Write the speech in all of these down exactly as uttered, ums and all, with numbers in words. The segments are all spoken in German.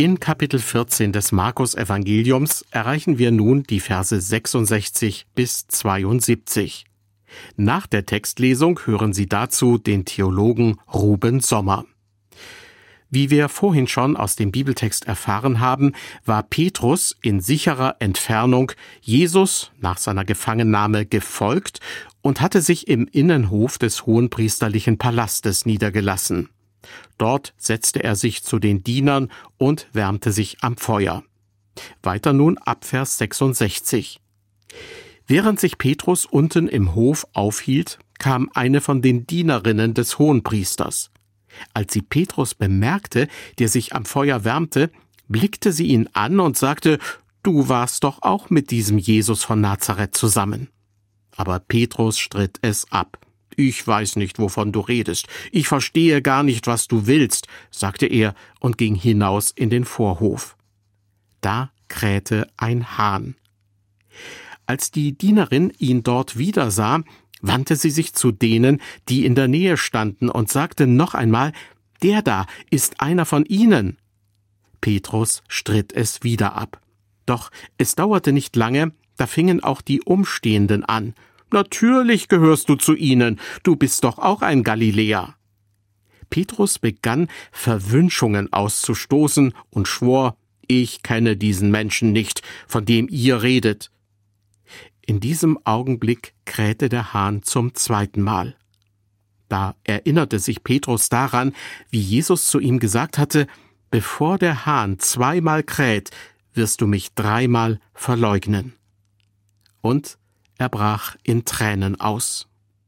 In Kapitel vierzehn des Markus-Evangeliums erreichen wir nun die Verse sechsundsechzig bis zweiundsiebzig. Nach der Textlesung hören Sie dazu den Theologen Ruben Sommer. Wie wir vorhin schon aus dem Bibeltext erfahren haben, war Petrus in sicherer Entfernung Jesus nach seiner Gefangennahme gefolgt und hatte sich im Innenhof des hohenpriesterlichen Palastes niedergelassen. Dort setzte er sich zu den Dienern und wärmte sich am Feuer. Weiter nun ab Vers sechsundsechzig. Während sich Petrus unten im Hof aufhielt, kam eine von den Dienerinnen des Hohenpriesters. Als sie Petrus bemerkte, der sich am Feuer wärmte, blickte sie ihn an und sagte: »Du warst doch auch mit diesem Jesus von Nazareth zusammen.« Aber Petrus stritt es ab. »Ich weiß nicht, wovon du redest. Ich verstehe gar nicht, was du willst«, sagte er und ging hinaus in den Vorhof. Da krähte ein Hahn. Als die Dienerin ihn dort wieder sah, wandte sie sich zu denen, die in der Nähe standen, und sagte noch einmal: »Der da ist einer von ihnen.« Petrus stritt es wieder ab. Doch es dauerte nicht lange, da fingen auch die Umstehenden an: »Natürlich gehörst du zu ihnen, du bist doch auch ein Galiläer.« Petrus begann, Verwünschungen auszustoßen und schwor: »Ich kenne diesen Menschen nicht, von dem ihr redet.« In diesem Augenblick krähte der Hahn zum zweiten Mal. Da erinnerte sich Petrus daran, wie Jesus zu ihm gesagt hatte: »Bevor der Hahn zweimal kräht, wirst du mich dreimal verleugnen.« Und er brach in Tränen aus.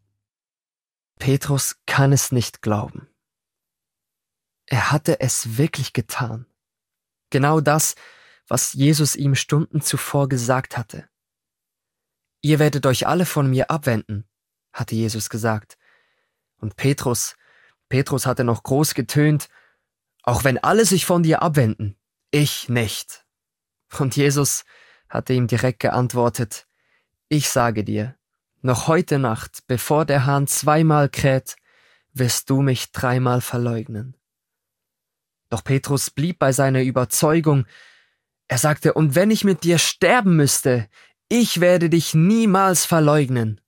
Petrus kann es nicht glauben. Er hatte es wirklich getan. Genau das, was Jesus ihm Stunden zuvor gesagt hatte. »Ihr werdet euch alle von mir abwenden«, hatte Jesus gesagt. Und Petrus, Petrus hatte noch groß getönt: »Auch wenn alle sich von dir abwenden, ich nicht.« Und Jesus hatte ihm direkt geantwortet: »Ich sage dir, noch heute Nacht, bevor der Hahn zweimal kräht, wirst du mich dreimal verleugnen.« Doch Petrus blieb bei seiner Überzeugung. Er sagte: »Und wenn ich mit dir sterben müsste, ich werde dich niemals verleugnen.«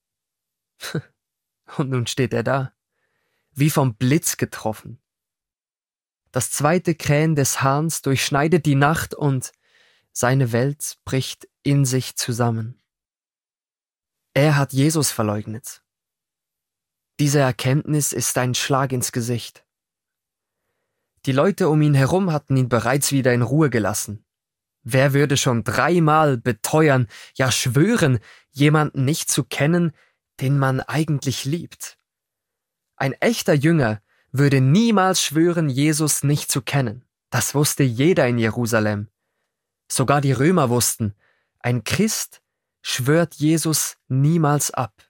Und nun steht er da, wie vom Blitz getroffen. Das zweite Krähen des Hahns durchschneidet die Nacht und seine Welt bricht in sich zusammen. Er hat Jesus verleugnet. Diese Erkenntnis ist ein Schlag ins Gesicht. Die Leute um ihn herum hatten ihn bereits wieder in Ruhe gelassen. Wer würde schon dreimal beteuern, ja schwören, jemanden nicht zu kennen, den man eigentlich liebt? Ein echter Jünger würde niemals schwören, Jesus nicht zu kennen. Das wusste jeder in Jerusalem. Sogar die Römer wussten, ein Christ schwört Jesus niemals ab.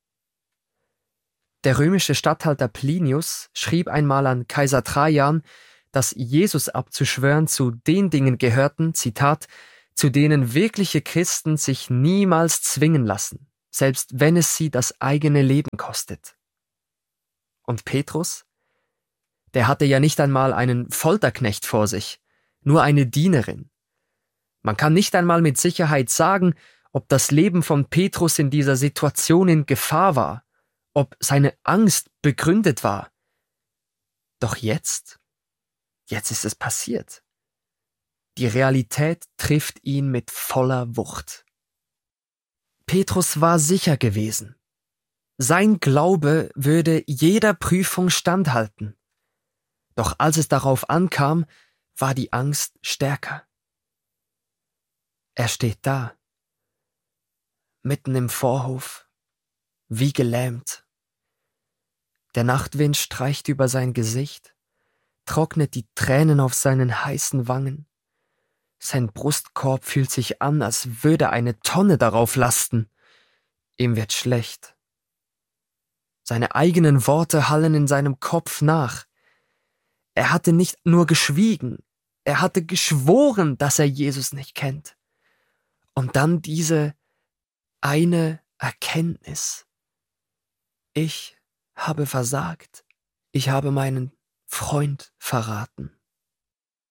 Der römische Statthalter Plinius schrieb einmal an Kaiser Trajan, dass Jesus abzuschwören zu den Dingen gehörten, Zitat, zu denen wirkliche Christen sich niemals zwingen lassen, selbst wenn es sie das eigene Leben kostet. Und Petrus? Der hatte ja nicht einmal einen Folterknecht vor sich, nur eine Dienerin. Man kann nicht einmal mit Sicherheit sagen, ob das Leben von Petrus in dieser Situation in Gefahr war, ob seine Angst begründet war. Doch jetzt, jetzt ist es passiert. Die Realität trifft ihn mit voller Wucht. Petrus war sicher gewesen. Sein Glaube würde jeder Prüfung standhalten. Doch als es darauf ankam, war die Angst stärker. Er steht da, mitten im Vorhof, wie gelähmt. Der Nachtwind streicht über sein Gesicht, trocknet die Tränen auf seinen heißen Wangen. Sein Brustkorb fühlt sich an, als würde eine Tonne darauf lasten. Ihm wird schlecht. Seine eigenen Worte hallen in seinem Kopf nach. Er hatte nicht nur geschwiegen, er hatte geschworen, dass er Jesus nicht kennt. Und dann diese eine Erkenntnis. Ich habe versagt. Ich habe meinen Freund verraten.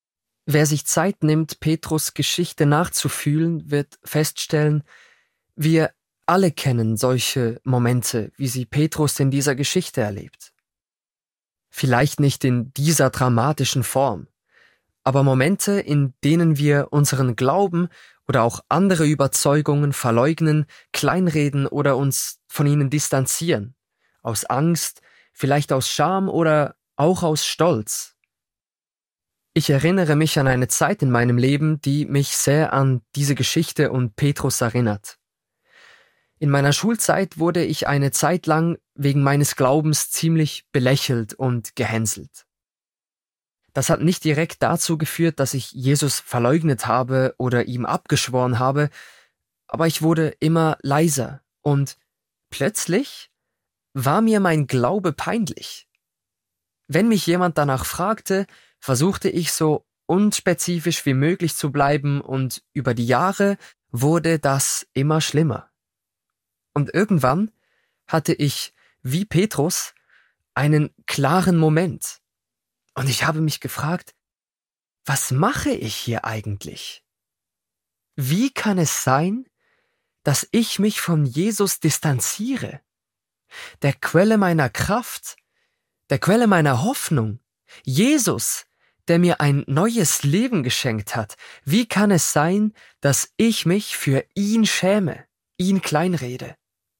Wer sich Zeit nimmt, Petrus' Geschichte nachzufühlen, wird feststellen, wir alle kennen solche Momente, wie sie Petrus in dieser Geschichte erlebt. Vielleicht nicht in dieser dramatischen Form, aber Momente, in denen wir unseren Glauben oder auch andere Überzeugungen verleugnen, kleinreden oder uns von ihnen distanzieren, aus Angst, vielleicht aus Scham oder auch aus Stolz. Ich erinnere mich an eine Zeit in meinem Leben, die mich sehr an diese Geschichte und Petrus erinnert. In meiner Schulzeit wurde ich eine Zeit lang wegen meines Glaubens ziemlich belächelt und gehänselt. Das hat nicht direkt dazu geführt, dass ich Jesus verleugnet habe oder ihm abgeschworen habe, aber ich wurde immer leiser und plötzlich war mir mein Glaube peinlich. Wenn mich jemand danach fragte, versuchte ich so unspezifisch wie möglich zu bleiben und über die Jahre wurde das immer schlimmer. Und irgendwann hatte ich, wie Petrus, einen klaren Moment. Und ich habe mich gefragt, was mache ich hier eigentlich? Wie kann es sein, dass ich mich von Jesus distanziere? Der Quelle meiner Kraft, der Quelle meiner Hoffnung, Jesus, der mir ein neues Leben geschenkt hat. Wie kann es sein, dass ich mich für ihn schäme, ihn kleinrede?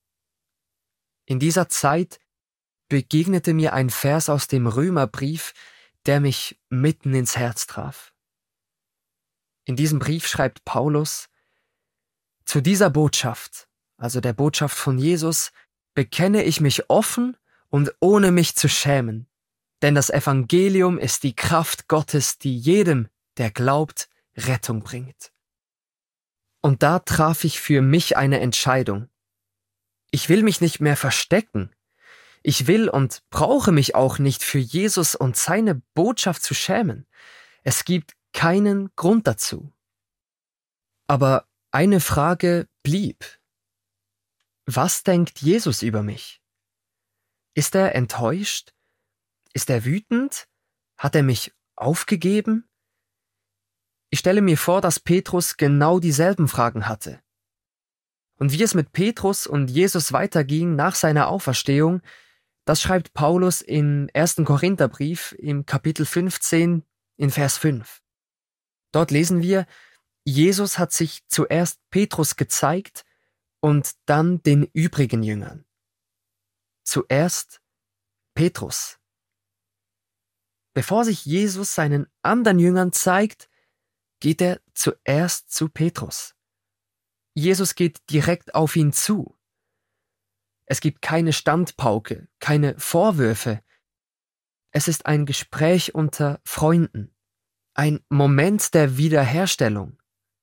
In dieser Zeit begegnete mir ein Vers aus dem Römerbrief, der mich mitten ins Herz traf. In diesem Brief schreibt Paulus: Zu dieser Botschaft, also der Botschaft von Jesus, bekenne ich mich offen und ohne mich zu schämen, denn das Evangelium ist die Kraft Gottes, die jedem, der glaubt, Rettung bringt. Und da traf ich für mich eine Entscheidung. Ich will mich nicht mehr verstecken. Ich will und brauche mich auch nicht für Jesus und seine Botschaft zu schämen. Es gibt keinen Grund dazu. Aber eine Frage blieb. Was denkt Jesus über mich? Ist er enttäuscht? Ist er wütend? Hat er mich aufgegeben? Ich stelle mir vor, dass Petrus genau dieselben Fragen hatte. Und wie es mit Petrus und Jesus weiterging nach seiner Auferstehung, das schreibt Paulus im ersten Korintherbrief im Kapitel fünfzehn in Vers fünf. Dort lesen wir: Jesus hat sich zuerst Petrus gezeigt und dann den übrigen Jüngern. Zuerst Petrus. Bevor sich Jesus seinen anderen Jüngern zeigt, geht er zuerst zu Petrus. Jesus geht direkt auf ihn zu. Es gibt keine Standpauke, keine Vorwürfe. Es ist ein Gespräch unter Freunden, ein Moment der Wiederherstellung.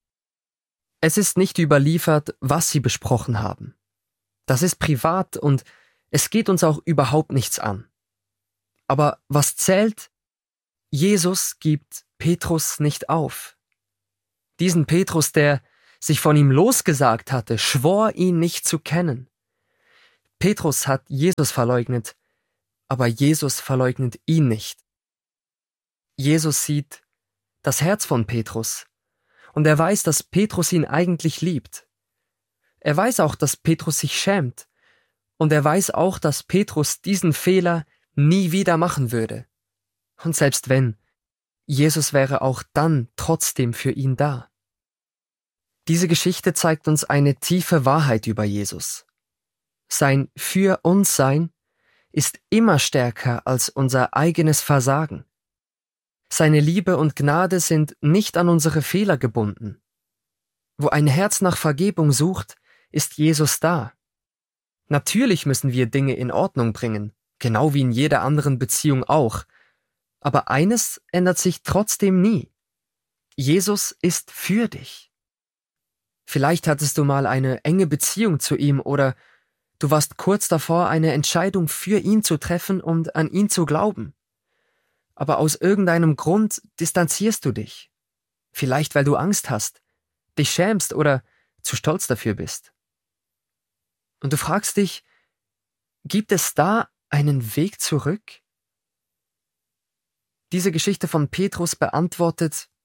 Es ist nicht überliefert, was sie besprochen haben. Das ist privat und es geht uns auch überhaupt nichts an. Aber was zählt? Jesus gibt Petrus nicht auf. Diesen Petrus, der sich von ihm losgesagt hatte, schwor ihn nicht zu kennen. Petrus hat Jesus verleugnet, aber Jesus verleugnet ihn nicht. Jesus sieht das Herz von Petrus und er weiß, dass Petrus ihn eigentlich liebt. Er weiß auch, dass Petrus sich schämt und er weiß auch, dass Petrus diesen Fehler nie wieder machen würde. Und selbst wenn, Jesus wäre auch dann trotzdem für ihn da. Diese Geschichte zeigt uns eine tiefe Wahrheit über Jesus. Sein Für uns Sein ist immer stärker als unser eigenes Versagen. Seine Liebe und Gnade sind nicht an unsere Fehler gebunden. Wo ein Herz nach Vergebung sucht, ist Jesus da. Natürlich müssen wir Dinge in Ordnung bringen, genau wie in jeder anderen Beziehung auch. Aber eines ändert sich trotzdem nie. Jesus ist für dich. Vielleicht hattest du mal eine enge Beziehung zu ihm oder du warst kurz davor, eine Entscheidung für ihn zu treffen und an ihn zu glauben. Aber aus irgendeinem Grund distanzierst du dich. Vielleicht, weil du Angst hast, dich schämst oder zu stolz dafür bist. Und du fragst dich, gibt es da einen Weg zurück? Diese Geschichte von Petrus beantwortet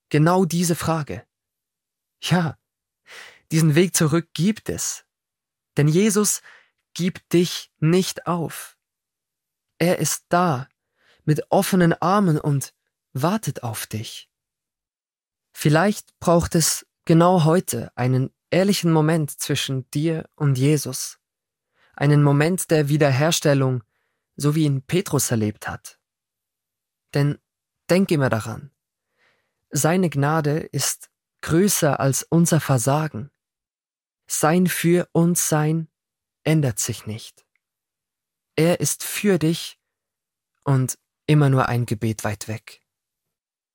genau diese Frage. Ja, diesen Weg zurück gibt es. Denn Jesus gibt dich nicht auf. Er ist da, mit offenen Armen und wartet auf dich. Vielleicht braucht es genau heute einen ehrlichen Moment zwischen dir und Jesus. Einen Moment der Wiederherstellung, so wie ihn Petrus erlebt hat. Denn denk immer daran, seine Gnade ist größer als unser Versagen. Sein Für uns Sein ändert sich nicht. Er ist für dich und immer nur ein Gebet weit weg.